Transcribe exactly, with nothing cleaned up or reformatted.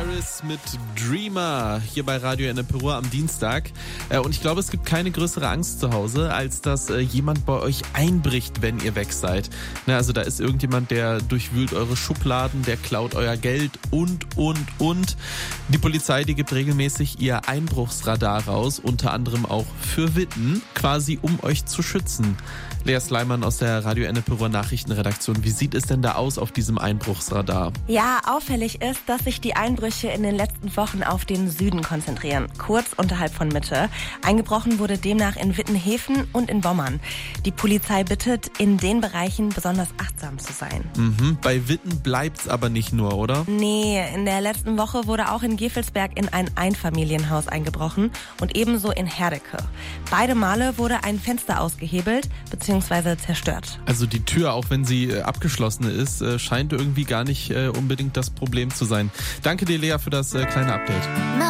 Harris mit Dreamer hier bei Radio Enneperuhr am Dienstag. Und ich glaube, es gibt keine größere Angst zu Hause, als dass jemand bei euch einbricht, wenn ihr weg seid. Also da ist irgendjemand, der durchwühlt eure Schubladen, der klaut euer Geld und, und, und. Die Polizei, die gibt regelmäßig ihr Einbruchsradar raus, unter anderem auch für Witten, quasi um euch zu schützen. Lea Sleiman aus der Radio Enneperuhr Nachrichtenredaktion. Wie sieht es denn da aus auf diesem Einbruchsradar? Ja, auffällig ist, dass sich die Einbrüche in den letzten Wochen auf den Süden konzentrieren, kurz unterhalb von Mitte. Eingebrochen wurde demnach in Wittenhäfen und in Bommern. Die Polizei bittet, in den Bereichen besonders achtsam zu sein. Mhm, bei Witten bleibt's aber nicht nur, oder? Nee, in der letzten Woche wurde auch in Gevelsberg in ein Einfamilienhaus eingebrochen und ebenso in Herdecke. Beide Male wurde ein Fenster ausgehebelt bzw. zerstört. Also die Tür, auch wenn sie äh, abgeschlossen ist, äh, scheint irgendwie gar nicht äh, unbedingt das Problem zu sein. Danke dir, Lea, für das äh, kleine Update.